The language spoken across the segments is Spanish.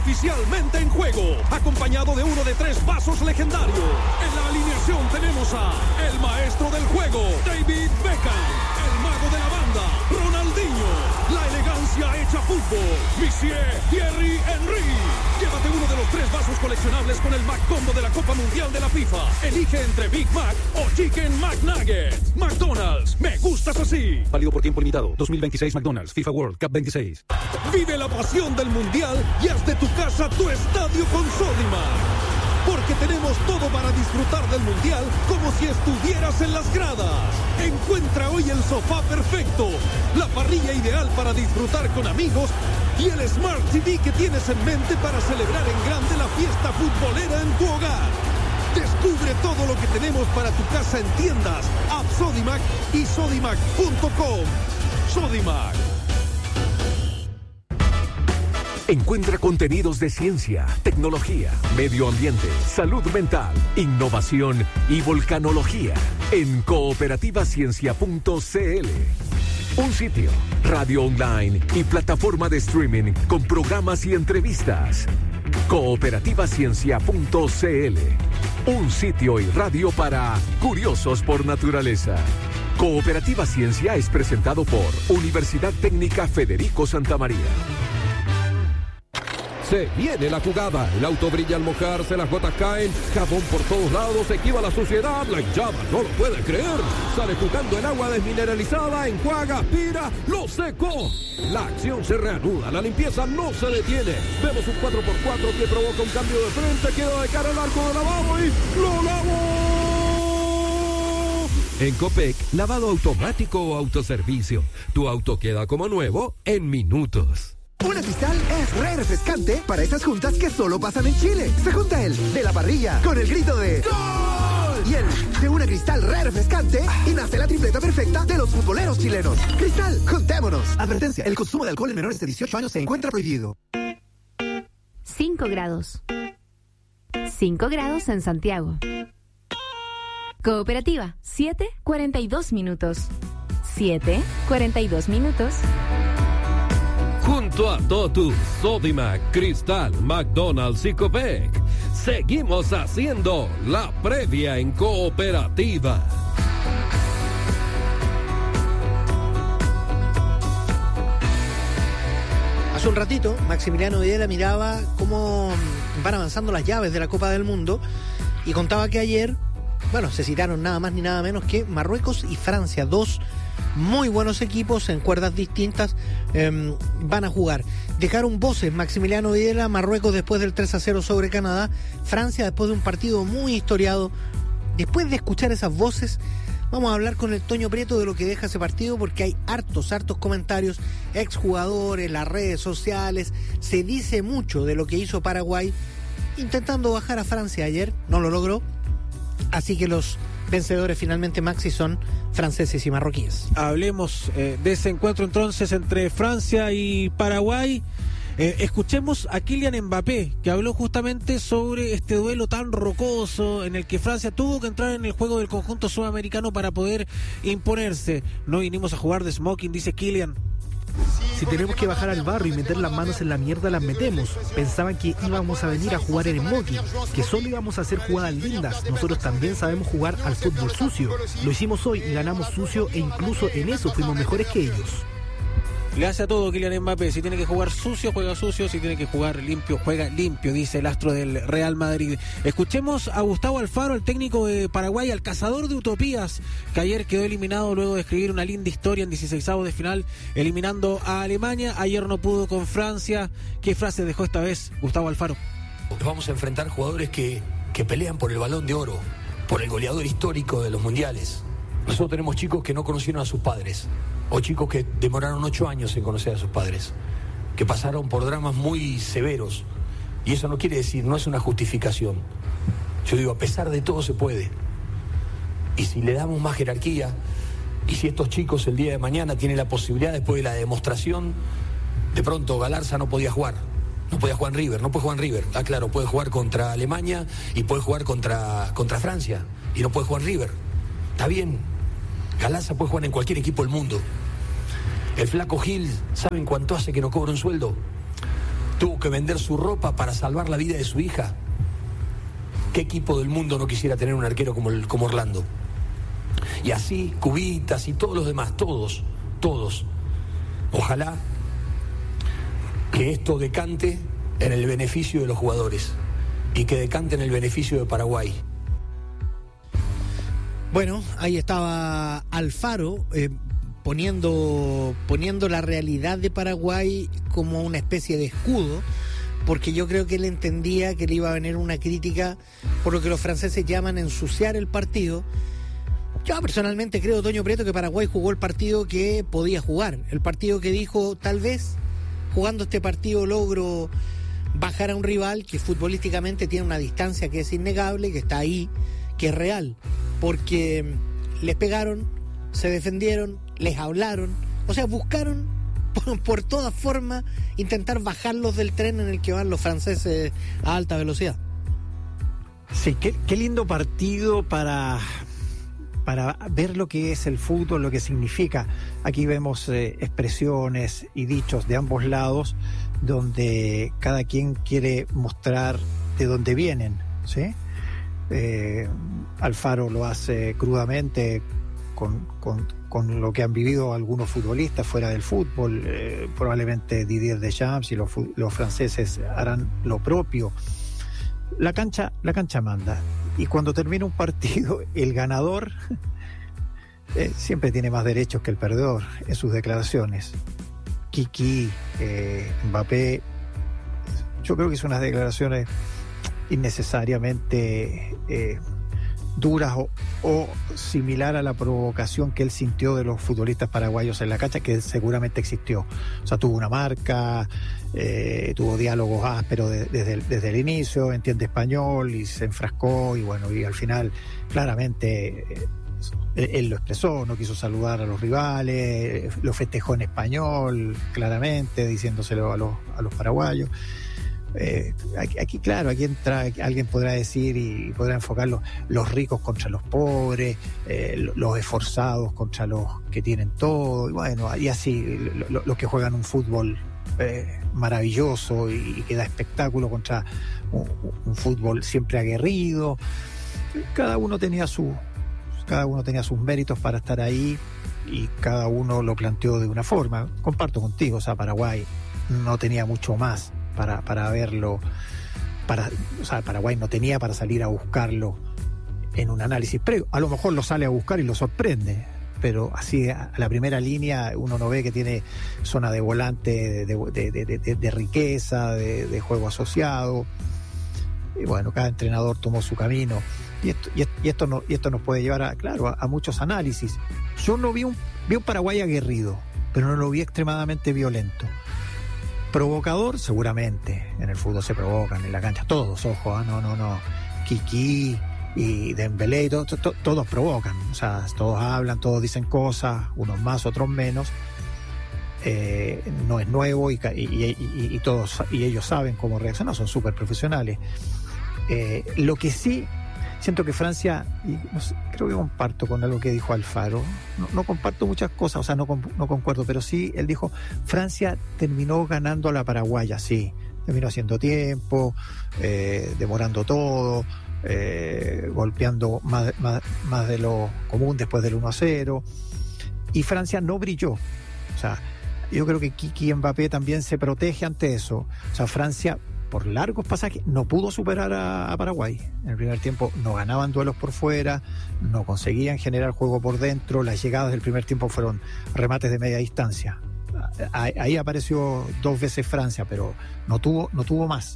oficialmente en juego, acompañado de uno de 3 vasos legendarios. En la alineación tenemos a el maestro del juego, David Beckham, el mago de la banda, Ronaldinho, la elegancia hecha fútbol, Monsieur Thierry Henry. Llévate uno de los 3 vasos coleccionables con el Mac Combo de la Copa Mundial de la FIFA. Elige entre Big Mac o Chicken McNuggets. McDonald's, me gustas así. Válido por tiempo limitado. 2026 McDonald's, FIFA World Cup 26. Vive la pasión del Mundial y haz de tu casa tu estadio con Sodimac. Porque tenemos todo para disfrutar del Mundial como si estuvieras en las gradas. Encuentra hoy el sofá perfecto, la parrilla ideal para disfrutar con amigos y el Smart TV que tienes en mente para celebrar en grande la fiesta futbolera en tu hogar. Descubre todo lo que tenemos para tu casa en tiendas, app Sodimac y sodimac.com. Sodimac. Encuentra contenidos de ciencia, tecnología, medio ambiente, salud mental, innovación y volcanología en cooperativaciencia.cl. Un sitio, radio online y plataforma de streaming con programas y entrevistas. Cooperativaciencia.cl. Un sitio y radio para curiosos por naturaleza. Cooperativa Ciencia es presentado por Universidad Técnica Federico Santa María. Se viene la jugada, el auto brilla al mojarse, las gotas caen, jabón por todos lados, se esquiva la suciedad, la hinchada no lo puede creer. Sale jugando el agua desmineralizada, enjuaga, aspira, lo secó. La acción se reanuda, la limpieza no se detiene. Vemos un 4x4 que provoca un cambio de frente, queda de cara al arco de lavado y ¡lo lavó! En Copec, lavado automático o autoservicio. Tu auto queda como nuevo en minutos. Una Cristal es re refrescante para esas juntas que solo pasan en Chile. Se junta el de la parrilla con el grito de ¡Gol! Y el de una Cristal re refrescante y nace la tripleta perfecta de los futboleros chilenos. Cristal, juntémonos. Advertencia, el consumo de alcohol en menores de 18 años se encuentra prohibido. 5 grados. 5 grados en Santiago. Cooperativa, 7:42 minutos. 7:42 minutos. Junto a Totus, Sodimac, Cristal, McDonald's y Copec, seguimos haciendo la previa en Cooperativa. Hace un ratito, Maximiliano Videla miraba cómo van avanzando las llaves de la Copa del Mundo y contaba que ayer, se citaron nada más ni nada menos que Marruecos y Francia, 2 muy buenos equipos en cuerdas distintas, van a jugar. Dejaron voces Maximiliano Videla, Marruecos después del 3-0 sobre Canadá, Francia después de un partido muy historiado. Después de escuchar esas voces, vamos a hablar con el Toño Prieto de lo que deja ese partido, porque hay hartos comentarios, exjugadores, las redes sociales, se dice mucho de lo que hizo Paraguay, intentando bajar a Francia ayer, no lo logró, así que los vencedores finalmente, Maxi, son franceses y marroquíes. Hablemos de ese encuentro entonces entre Francia y Paraguay. Escuchemos a Kylian Mbappé, que habló justamente sobre este duelo tan rocoso en el que Francia tuvo que entrar en el juego del conjunto sudamericano para poder imponerse. No vinimos a jugar de smoking, dice Kylian. Si tenemos que bajar al barrio y meter las manos en la mierda, las metemos. Pensaban que íbamos a venir a jugar en smoking, que solo íbamos a hacer jugadas lindas. Nosotros también sabemos jugar al fútbol sucio. Lo hicimos hoy y ganamos sucio, e incluso en eso fuimos mejores que ellos. Le hace a todo Kylian Mbappé. Si tiene que jugar sucio, juega sucio. Si tiene que jugar limpio, juega limpio, dice el astro del Real Madrid. Escuchemos a Gustavo Alfaro, el técnico de Paraguay, al cazador de utopías, que ayer quedó eliminado luego de escribir una linda historia en 16avos de final, eliminando a Alemania. Ayer no pudo con Francia. ¿Qué frase dejó esta vez Gustavo Alfaro? Vamos a enfrentar jugadores que pelean por el Balón de Oro, por el goleador histórico de los mundiales. Nosotros tenemos chicos que no conocieron a sus padres, o chicos que demoraron 8 años en conocer a sus padres, que pasaron por dramas muy severos, y eso no quiere decir, no es una justificación. Yo digo, a pesar de todo se puede, y si le damos más jerarquía, y si estos chicos el día de mañana tienen la posibilidad, después de la demostración, de pronto Galarza no podía jugar en River, no puede jugar en River, claro, puede jugar contra Alemania y puede jugar contra Francia, y no puede jugar en River, está bien. Galarza puede jugar en cualquier equipo del mundo. El flaco Gil, ¿saben cuánto hace que no cobra un sueldo? tuvo que vender su ropa para salvar la vida de su hija. ¿Qué equipo del mundo no quisiera tener un arquero como Orlando? Y así, Cubitas y todos los demás, todos. Ojalá que esto decante en el beneficio de los jugadores y que decante en el beneficio de Paraguay. Bueno, ahí estaba Alfaro poniendo la realidad de Paraguay como una especie de escudo, porque yo creo que él entendía que le iba a venir una crítica por lo que los franceses llaman ensuciar el partido. Yo personalmente creo, Toño Prieto, que Paraguay jugó el partido que podía jugar, el partido que dijo, tal vez jugando este partido logro bajar a un rival que futbolísticamente tiene una distancia que es innegable, que está ahí, que es real, porque les pegaron, se defendieron, les hablaron, o sea, buscaron por todas formas intentar bajarlos del tren en el que van los franceses a alta velocidad. Sí, qué lindo partido para ver lo que es el fútbol, lo que significa. Aquí vemos expresiones y dichos de ambos lados donde cada quien quiere mostrar de dónde vienen, ¿sí? Alfaro lo hace crudamente con lo que han vivido algunos futbolistas fuera del fútbol, probablemente Didier Deschamps y los franceses harán lo propio. La cancha manda, y cuando termina un partido el ganador siempre tiene más derechos que el perdedor en sus declaraciones. Kiki, Mbappé, yo creo que son unas declaraciones innecesariamente duras o similar a la provocación que él sintió de los futbolistas paraguayos en la cancha, que seguramente existió. O sea, tuvo una marca, tuvo diálogos ásperos desde el inicio, entiende español y se enfrascó, y bueno, y al final claramente él lo expresó, no quiso saludar a los rivales, lo festejó en español claramente, diciéndoselo a los paraguayos. Aquí entra, alguien podrá decir y podrá enfocar los ricos contra los pobres, los esforzados contra los que tienen todo, y bueno, y así los que juegan un fútbol maravilloso y que da espectáculo contra un fútbol siempre aguerrido. Cada uno tenía sus méritos para estar ahí, y cada uno lo planteó de una forma. Comparto contigo, o sea, Paraguay no tenía mucho más para verlo, o sea, Paraguay no tenía para salir a buscarlo en un análisis previo. A lo mejor lo sale a buscar y lo sorprende, pero así a la primera línea uno no ve que tiene zona de volante de riqueza, de juego asociado. Y bueno, cada entrenador tomó su camino, y esto nos puede llevar a muchos análisis. Yo no vi un Paraguay aguerrido, pero no lo vi extremadamente violento. Provocador, seguramente. En el fútbol se provocan, en la cancha. Todos, ojo, no. Kiki y Dembélé, todos provocan. O sea, todos hablan, todos dicen cosas, unos más, otros menos. No es nuevo y todos y ellos saben cómo reaccionar, son súper profesionales. Lo que sí, siento que Francia, y no sé, creo que comparto con algo que dijo Alfaro, no comparto muchas cosas, o sea, no concuerdo, pero sí, él dijo, Francia terminó ganando a la paraguaya, sí, terminó haciendo tiempo, demorando todo, golpeando más de lo común después del 1-0, y Francia no brilló. O sea, yo creo que Kiki y Mbappé también se protege ante eso. O sea, Francia, por largos pasajes, no pudo superar a Paraguay. En el primer tiempo no ganaban duelos por fuera, no conseguían generar juego por dentro. Las llegadas del primer tiempo fueron remates de media distancia. Ahí apareció 2 veces Francia, pero no tuvo más.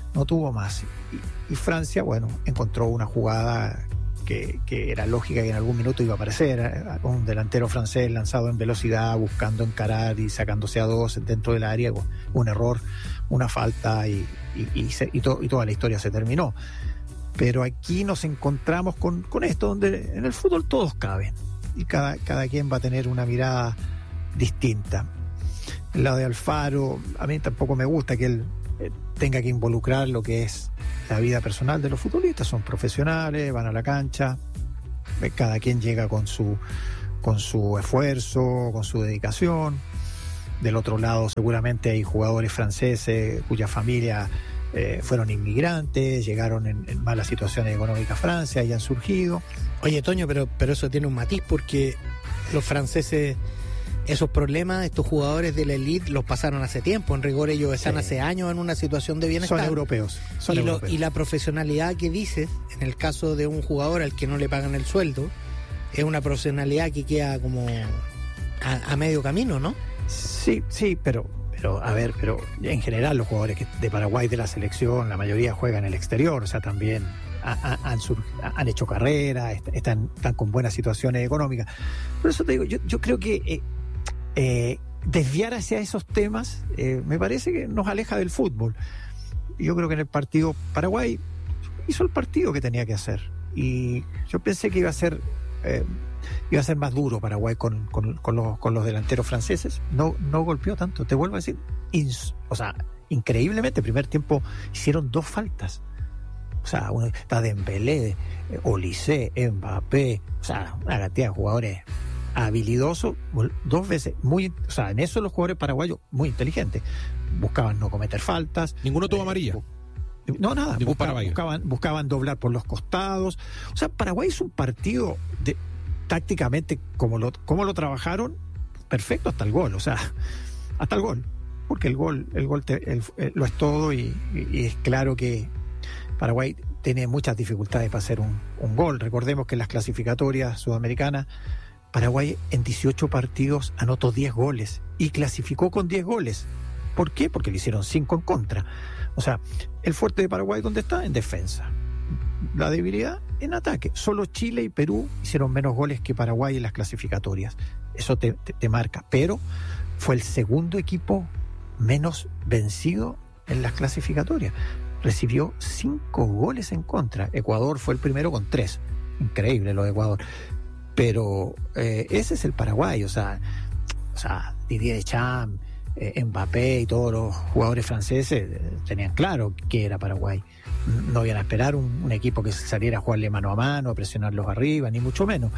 Y Francia, bueno, encontró una jugada que era lógica que en algún minuto iba a aparecer, un delantero francés lanzado en velocidad, buscando encarar y sacándose a 2 dentro del área, un error, una falta y toda la historia se terminó. Pero aquí nos encontramos con esto, donde en el fútbol todos caben y cada quien va a tener una mirada distinta. El lado de Alfaro, a mí tampoco me gusta que él tenga que involucrar lo que es la vida personal de los futbolistas. Son profesionales, van a la cancha, cada quien llega con su esfuerzo, con su dedicación, del otro lado seguramente hay jugadores franceses cuya familia fueron inmigrantes, llegaron en malas situaciones económicas a Francia y han surgido. Oye, Toño, pero eso tiene un matiz porque los franceses, esos problemas, estos jugadores de la elite los pasaron hace tiempo. En rigor ellos están hace años en una situación de bienestar. Son europeos. Y la profesionalidad que dices, en el caso de un jugador al que no le pagan el sueldo, es una profesionalidad que queda como a medio camino, ¿no? Sí, pero en general los jugadores de Paraguay de la selección, la mayoría juegan en el exterior, o sea, también han hecho carrera, están con buenas situaciones económicas. Por eso te digo, yo creo que desviar hacia esos temas me parece que nos aleja del fútbol. Yo creo que en el partido Paraguay hizo el partido que tenía que hacer, y yo pensé que iba a ser más duro Paraguay con los delanteros franceses. No golpeó tanto, te vuelvo a decir, increíblemente, primer tiempo hicieron 2 faltas. O sea, está Dembélé, Olise, Mbappé, o sea, una cantidad de jugadores habilidosos, 2 veces, en eso los jugadores paraguayos muy inteligentes, buscaban no cometer faltas. Ninguno tuvo amarilla. No, nada, buscaban doblar por los costados. O sea, Paraguay es un partido tácticamente, como lo trabajaron, perfecto hasta el gol, o sea, hasta el gol, porque el gol lo es todo, y es claro que Paraguay tiene muchas dificultades para hacer un gol. Recordemos que en las clasificatorias sudamericanas, Paraguay en 18 partidos anotó 10 goles y clasificó con 10 goles. ¿Por qué? Porque le hicieron 5 en contra. O sea, el fuerte de Paraguay, ¿dónde está? En defensa. La debilidad en ataque. Solo Chile y Perú hicieron menos goles que Paraguay en las clasificatorias. Eso te marca. Pero fue el segundo equipo menos vencido en las clasificatorias. Recibió 5 goles en contra. Ecuador fue el primero con 3. Increíble lo de Ecuador. Pero ese es el Paraguay. O sea, Didier Deschamps, Mbappé y todos los jugadores franceses tenían claro que era Paraguay. No iban a esperar un equipo que saliera a jugarle mano a mano, a presionarlos arriba, ni mucho menos.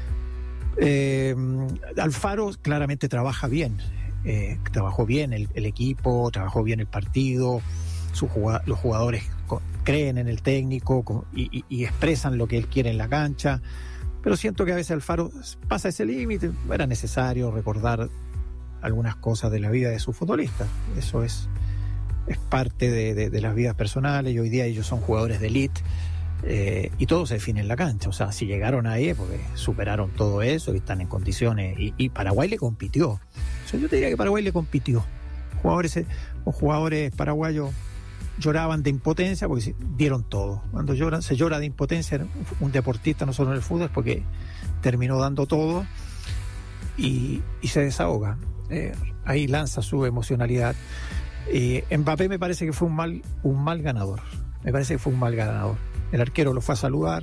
Alfaro claramente trabaja bien. Trabajó bien el equipo, trabajó bien el partido. Los jugadores creen en el técnico y expresan lo que él quiere en la cancha. Pero siento que a veces Alfaro pasa ese límite. Era necesario recordar algunas cosas de la vida de sus futbolistas. Eso es parte de las vidas personales, y hoy día ellos son jugadores de elite, y todo se define en la cancha. O sea, si llegaron ahí es porque superaron todo eso y están en condiciones, y Paraguay le compitió. O sea, yo te diría que Paraguay le compitió. Los jugadores paraguayos lloraban de impotencia porque dieron todo. Cuando se llora de impotencia, un deportista, no solo en el fútbol, es porque terminó dando todo y se desahoga. Ahí lanza su emocionalidad. Mbappé me parece que fue un mal ganador. Me parece que fue un mal ganador. El arquero lo fue a saludar,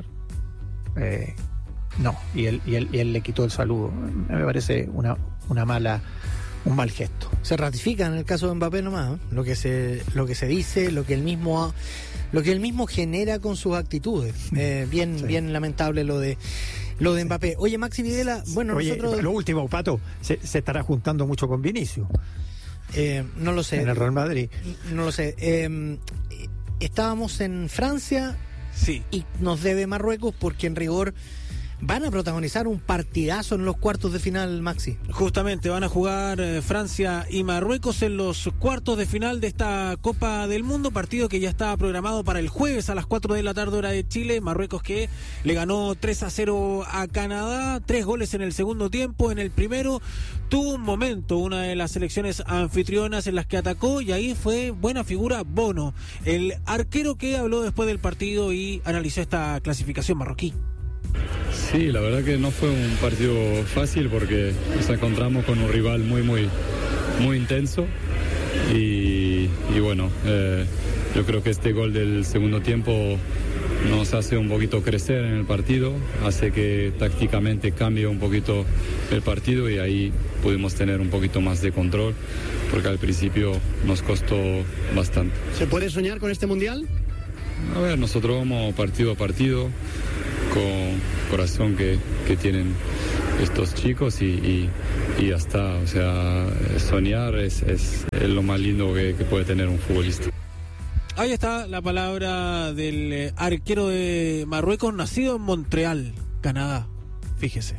y él le quitó el saludo. Me parece un mal gesto. Se ratifica en el caso de Mbappé nomás, ¿eh? Lo que se dice, lo que él mismo genera con sus actitudes. Bien lamentable lo de Mbappé. Oye, Maxi Videla, nosotros... Lo último, Pato, se estará juntando mucho con Vinicius. No lo sé. En el Real Madrid. No lo sé. Estábamos en Francia, sí, y nos debe Marruecos, porque en rigor van a protagonizar un partidazo en los cuartos de final, Maxi. Justamente van a jugar Francia y Marruecos en los cuartos de final de esta Copa del Mundo, partido que ya estaba programado para el jueves a las 4 de la tarde hora de Chile. Marruecos que le ganó 3-0 a Canadá, 3 goles en el segundo tiempo. En el primero tuvo un momento, una de las selecciones anfitrionas en las que atacó, y ahí fue buena figura Bono, el arquero que habló después del partido y analizó esta clasificación marroquí. Sí, la verdad que no fue un partido fácil porque nos encontramos con un rival muy intenso y bueno, yo creo que este gol del segundo tiempo nos hace un poquito crecer en el partido, hace que tácticamente cambie un poquito el partido, y ahí pudimos tener un poquito más de control porque al principio nos costó bastante. ¿Se puede soñar con este mundial? A ver, nosotros vamos partido a partido con corazón que tienen estos chicos y ya está. O sea, soñar es lo más lindo que puede tener un futbolista. Ahí está la palabra del arquero de Marruecos, nacido en Montreal, Canadá. Fíjese.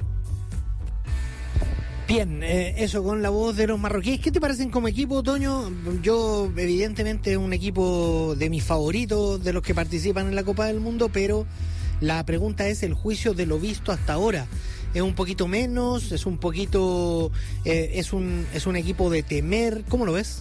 Bien, eso con la voz de los marroquíes. ¿Qué te parecen como equipo, Toño? Yo, evidentemente, es un equipo de mis favoritos, de los que participan en la Copa del Mundo, pero la pregunta es el juicio de lo visto hasta ahora. ¿Es un poquito menos? ¿Es un poquito... es un equipo de temer? ¿Cómo lo ves?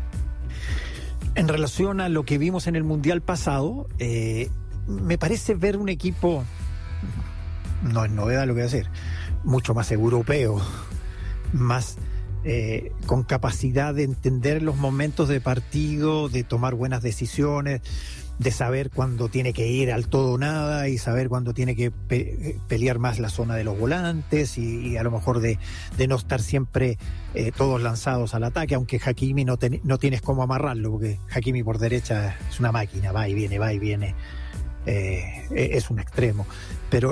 En relación a lo que vimos en el Mundial pasado, me parece ver un equipo, no es novedad lo que voy a decir, mucho más europeo, más con capacidad de entender los momentos de partido, de tomar buenas decisiones, de saber cuándo tiene que ir al todo o nada y saber cuándo tiene que pelear más la zona de los volantes y a lo mejor de no estar siempre todos lanzados al ataque, aunque Hakimi no tienes cómo amarrarlo, porque Hakimi por derecha es una máquina, va y viene, es un extremo, pero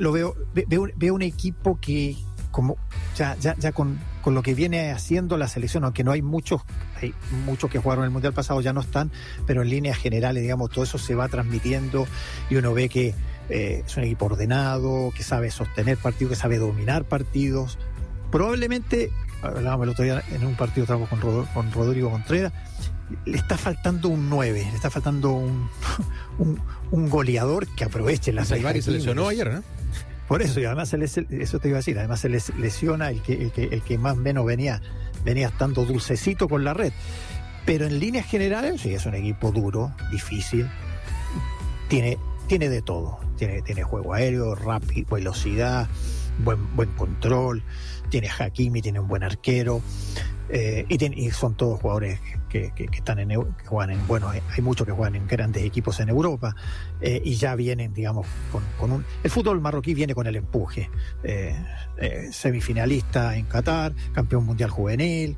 veo un equipo que como ya con lo que viene haciendo la selección, aunque no hay muchos que jugaron el Mundial pasado, ya no están, pero en líneas generales, digamos, todo eso se va transmitiendo y uno ve que es un equipo ordenado, que sabe sostener partidos, que sabe dominar partidos. Probablemente, hablábamos el otro día en un partido, estábamos con Rodrigo Contreras, le está faltando un 9, le está faltando un goleador que aproveche las Salvari se lesionó ayer, ¿no? Por eso, y además eso te iba a decir, además se les lesiona el que más o menos venía estando dulcecito con la red. Pero en líneas generales, sí, es un equipo duro, difícil, tiene de todo, tiene juego aéreo, rápido, velocidad, buen control, tiene Hakimi, tiene un buen arquero, y son todos jugadores que juegan en, bueno, hay muchos que juegan en grandes equipos en Europa, y ya vienen, digamos, con el fútbol marroquí viene con el empuje, semifinalista en Qatar, campeón mundial juvenil,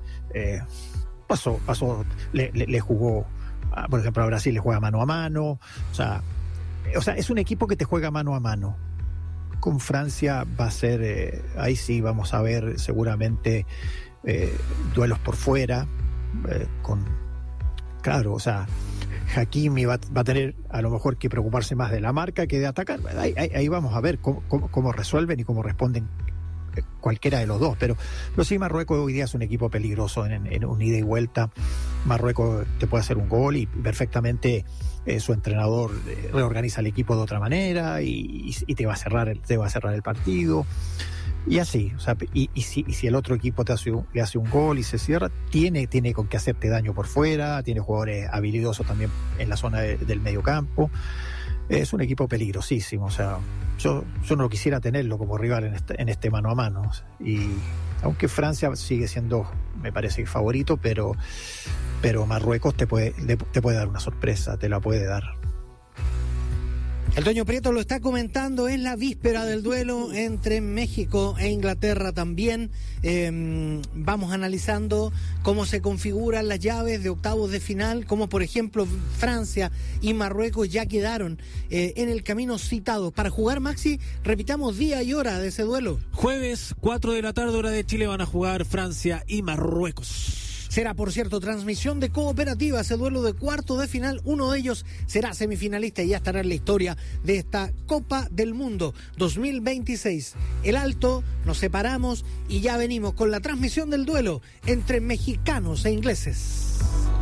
le jugó, por ejemplo, a Brasil le juega mano a mano, o sea, es un equipo que te juega mano a mano. Con Francia va a ser, ahí sí vamos a ver seguramente duelos por fuera, claro, o sea, Hakimi va a tener a lo mejor que preocuparse más de la marca que de atacar. Ahí vamos a ver cómo resuelven y cómo responden cualquiera de los dos, pero sí, Marruecos hoy día es un equipo peligroso en un ida y vuelta. Marruecos te puede hacer un gol y perfectamente su entrenador reorganiza el equipo de otra manera y te va a cerrar el partido y así, o sea, y si el otro equipo le hace un gol y se cierra, tiene con qué hacerte daño por fuera, tiene jugadores habilidosos también en la zona del medio campo. Es un equipo peligrosísimo, o sea, yo no lo quisiera tenerlo como rival en este mano a mano, y aunque Francia sigue siendo, me parece, favorito, pero Marruecos te puede dar una sorpresa, te la puede dar. El Toño Prieto lo está comentando, en la víspera del duelo entre México e Inglaterra también. Vamos analizando cómo se configuran las llaves de octavos de final, como por ejemplo Francia y Marruecos ya quedaron en el camino citado. Para jugar, Maxi, repitamos día y hora de ese duelo. Jueves, 4 de la tarde, hora de Chile, van a jugar Francia y Marruecos. Será, por cierto, transmisión de Cooperativa, ese duelo de cuarto de final. Uno de ellos será semifinalista y ya estará en la historia de esta Copa del Mundo 2026. El alto, nos separamos y ya venimos con la transmisión del duelo entre mexicanos e ingleses.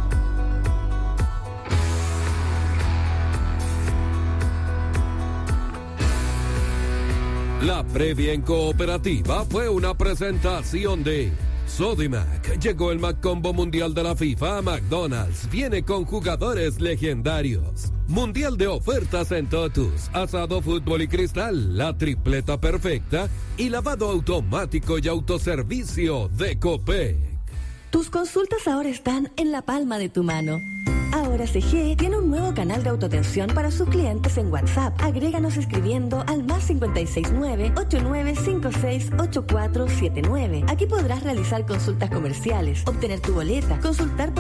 La previa en Cooperativa fue una presentación de Sodimac. Llegó el Mac Combo Mundial de la FIFA a McDonald's. Viene con jugadores legendarios. Mundial de ofertas en Totus, asado, fútbol y cristal, la tripleta perfecta y lavado automático y autoservicio de Copec. Tus consultas ahora están en la palma de tu mano. Ahora CG tiene un nuevo canal de autoatención para sus clientes en WhatsApp. Agréganos escribiendo al +569 8956 8479. Aquí podrás realizar consultas comerciales, obtener tu boleta, consultar por